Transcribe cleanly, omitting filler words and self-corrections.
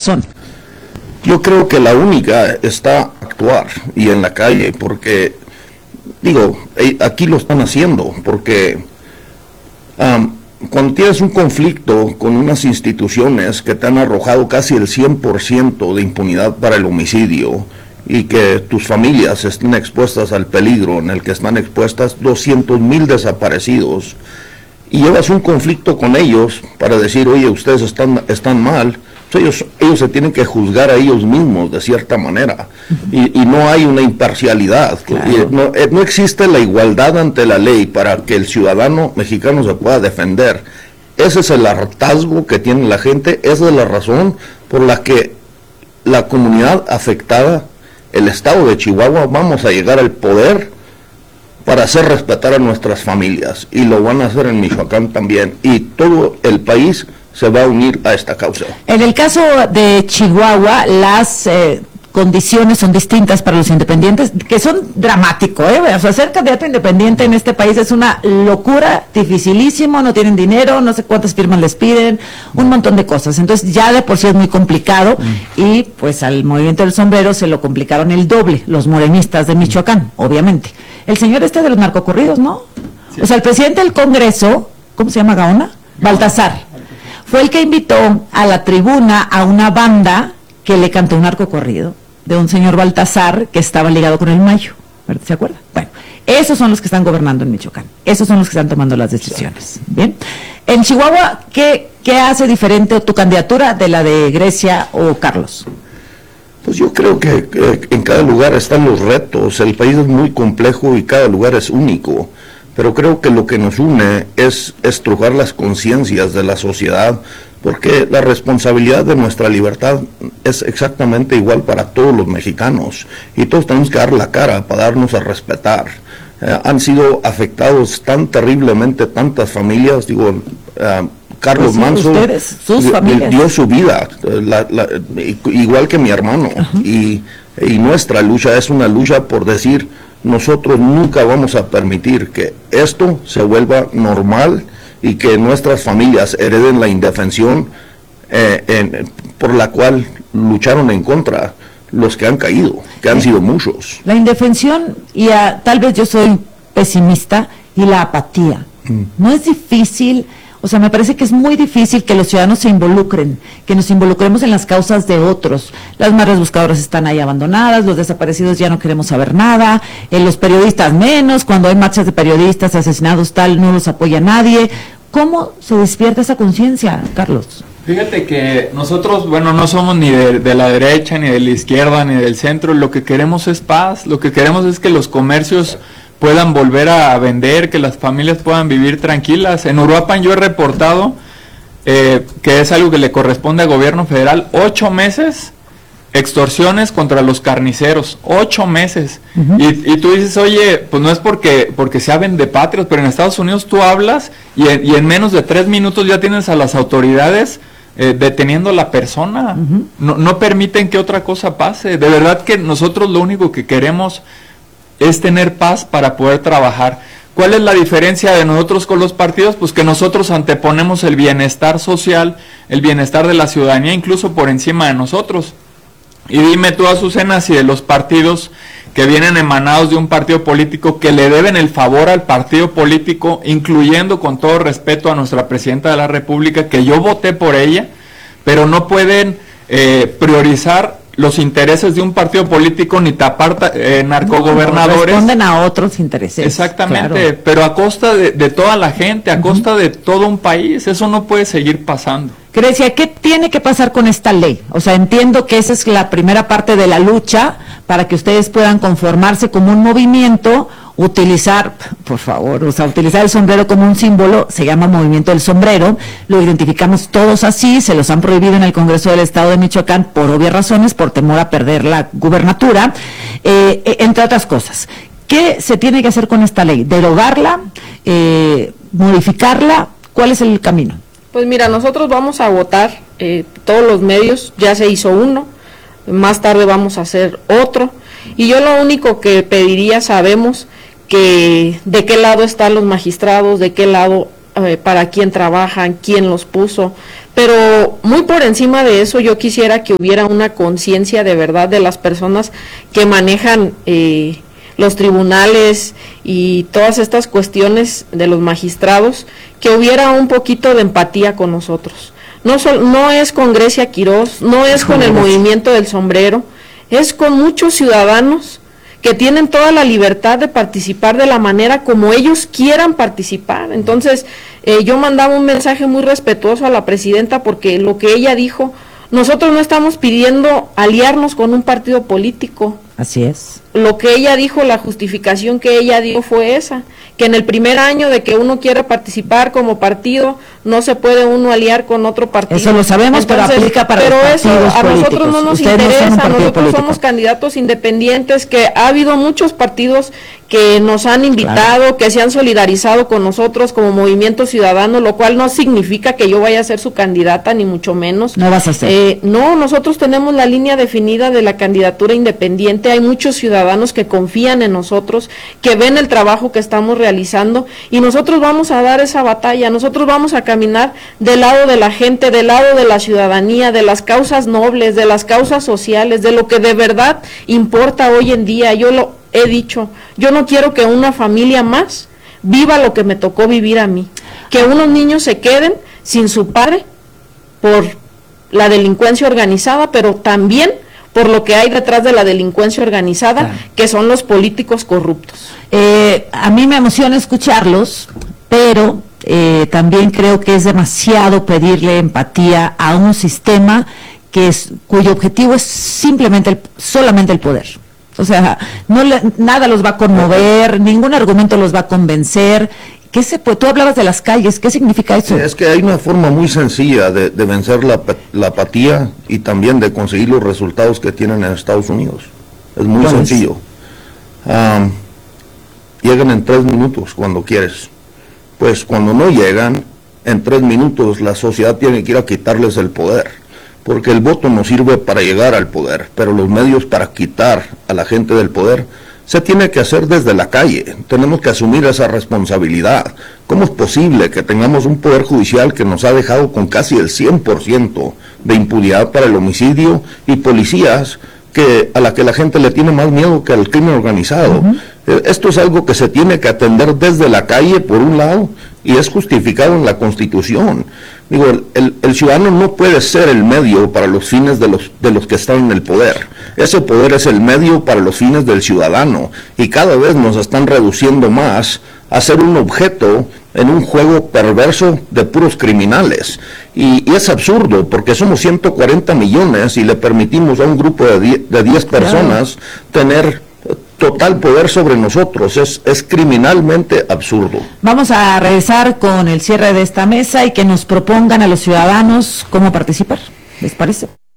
razón. Yo creo que la única está actuar y en la calle, porque, aquí lo están haciendo, porque cuando tienes un conflicto con unas instituciones que te han arrojado casi el 100% de impunidad para el homicidio, y que tus familias estén expuestas al peligro en el que están expuestas 200,000 desaparecidos, y llevas un conflicto con ellos para decir, oye, ustedes están mal, pues ellos se tienen que juzgar a ellos mismos de cierta manera, y no hay una imparcialidad, claro. No existe la igualdad ante la ley para que el ciudadano mexicano se pueda defender. Ese es el hartazgo que tiene la gente, esa es la razón por la que la comunidad afectada, el estado de Chihuahua, vamos a llegar al poder para hacer respetar a nuestras familias, y lo van a hacer en Michoacán también, y todo el país se va a unir a esta causa. En el caso de Chihuahua, las condiciones son distintas para los independientes, que son dramáticos, O sea, ser candidato independiente en este país es una locura, dificilísimo, no tienen dinero, no sé cuántas firmas les piden, un montón de cosas. Entonces ya de por sí es muy complicado, y pues al Movimiento del Sombrero se lo complicaron el doble, los morenistas de Michoacán, obviamente. El señor de los narcocorridos, ¿no? Sí. O sea, el presidente del Congreso, ¿cómo se llama, Gaona? Baltasar. Fue el que invitó a la tribuna a una banda que le cantó un narcocorrido de un señor Baltasar que estaba ligado con el Mayo, ¿se acuerda? Bueno, esos son los que están gobernando en Michoacán, esos son los que están tomando las decisiones. Bien, en Chihuahua, ¿qué hace diferente tu candidatura de la de Grecia o Carlos? Pues yo creo que en cada lugar están los retos, el país es muy complejo y cada lugar es único, pero creo que lo que nos une es estrujar las conciencias de la sociedad, porque la responsabilidad de nuestra libertad es exactamente igual para todos los mexicanos, y todos tenemos que dar la cara para darnos a respetar. Han sido afectados tan terriblemente tantas familias, Carlos Manso dio su vida, igual que mi hermano, y nuestra lucha es una lucha por decir, nosotros nunca vamos a permitir que esto se vuelva normal y que nuestras familias hereden la indefensión por la cual lucharon en contra los que han caído, que han sido muchos. La indefensión, y tal vez yo soy pesimista, y la apatía. No es difícil, o sea, me parece que es muy difícil que los ciudadanos se involucren, que nos involucremos en las causas de otros. Las madres buscadoras están ahí abandonadas, los desaparecidos ya no queremos saber nada, los periodistas menos, cuando hay marchas de periodistas asesinados tal, no los apoya nadie. ¿Cómo se despierta esa conciencia, Carlos? Fíjate que nosotros, no somos ni de la derecha, ni de la izquierda, ni del centro. Lo que queremos es paz, lo que queremos es que los comercios puedan volver a vender, que las familias puedan vivir tranquilas. En Uruapan yo he reportado que es algo que le corresponde al gobierno federal, 8 meses extorsiones contra los carniceros, 8 meses. Y tú dices, oye, pues no es porque sea vendepatrios, pero en Estados Unidos tú hablas y en menos de 3 minutos ya tienes a las autoridades deteniendo a la persona. No permiten que otra cosa pase. De verdad que nosotros lo único que queremos es tener paz para poder trabajar. ¿Cuál es la diferencia de nosotros con los partidos? Pues que nosotros anteponemos el bienestar social, el bienestar de la ciudadanía, incluso por encima de nosotros. Y dime tú, Azucena, si de los partidos que vienen emanados de un partido político que le deben el favor al partido político, incluyendo con todo respeto a nuestra presidenta de la República, que yo voté por ella, pero no pueden priorizar los intereses de un partido político ni tapar narcogobernadores. Responden a otros intereses. Exactamente, claro. Pero a costa de toda la gente, a costa de todo un país. Eso no puede seguir pasando. Grecia, ¿qué tiene que pasar con esta ley? O sea, entiendo que esa es la primera parte de la lucha para que ustedes puedan conformarse como un movimiento, utilizar el sombrero como un símbolo, se llama Movimiento del Sombrero, lo identificamos todos así, se los han prohibido en el Congreso del Estado de Michoacán por obvias razones, por temor a perder la gubernatura, entre otras cosas. ¿Qué se tiene que hacer con esta ley? ¿Derogarla? ¿Modificarla? ¿Cuál es el camino? Pues mira, nosotros vamos a votar, todos los medios, ya se hizo uno, más tarde vamos a hacer otro, y yo lo único que pediría, sabemos que de qué lado están los magistrados, de qué lado para quién trabajan, quién los puso, pero muy por encima de eso yo quisiera que hubiera una conciencia de verdad de las personas que manejan los tribunales y todas estas cuestiones de los magistrados, que hubiera un poquito de empatía con nosotros. No es con Grecia Quirós, no es con el movimiento del sombrero, es con muchos ciudadanos que tienen toda la libertad de participar de la manera como ellos quieran participar. Entonces, yo mandaba un mensaje muy respetuoso a la presidenta, porque lo que ella dijo, nosotros no estamos pidiendo aliarnos con un partido político. Así es. Lo que ella dijo, la justificación que ella dio fue esa, que en el primer año de que uno quiere participar como partido, no se puede uno aliar con otro partido. Eso lo sabemos. Entonces, pero aplica para los partidos políticos. A nosotros no nos interesa, nosotros político. Somos candidatos independientes, que ha habido muchos partidos que nos han invitado, claro, que se han solidarizado con nosotros como Movimiento Ciudadano, lo cual no significa que yo vaya a ser su candidata, ni mucho menos. No vas a ser. No, nosotros tenemos la línea definida de la candidatura independiente. Hay muchos ciudadanos que confían en nosotros, que ven el trabajo que estamos realizando, y nosotros vamos a dar esa batalla, nosotros vamos a caminar del lado de la gente, del lado de la ciudadanía, de las causas nobles, de las causas sociales, de lo que de verdad importa hoy en día. Yo lo he dicho, yo no quiero que una familia más viva lo que me tocó vivir a mí, que unos niños se queden sin su padre por la delincuencia organizada, pero también por lo que hay detrás de la delincuencia organizada, claro, que son los políticos corruptos. A mí me emociona escucharlos, pero también creo que es demasiado pedirle empatía a un sistema cuyo objetivo es solamente el poder. O sea, nada los va a conmover, ningún argumento los va a convencer. Tú hablabas de las calles, ¿qué significa eso? Es que hay una forma muy sencilla de vencer la apatía y también de conseguir los resultados que tienen en Estados Unidos. Es muy sencillo. Llegan en 3 minutos cuando quieres. Pues cuando no llegan, en 3 minutos la sociedad tiene que ir a quitarles el poder. Porque el voto no sirve para llegar al poder, pero los medios para quitar a la gente del poder se tiene que hacer desde la calle. Tenemos que asumir esa responsabilidad. ¿Cómo es posible que tengamos un poder judicial que nos ha dejado con casi el 100% de impunidad para el homicidio, y policías a la que la gente le tiene más miedo que al crimen organizado? Esto es algo que se tiene que atender desde la calle, por un lado, y es justificado en la Constitución. Digo, el ciudadano no puede ser el medio para los fines de los que están en el poder. Ese poder es el medio para los fines del ciudadano, y cada vez nos están reduciendo más a ser un objeto en un juego perverso de puros criminales. Y es absurdo, porque somos 140 millones y le permitimos a un grupo de 10 personas, claro, tener total poder sobre nosotros. Es criminalmente absurdo. Vamos a regresar con el cierre de esta mesa y que nos propongan a los ciudadanos cómo participar. ¿Les parece?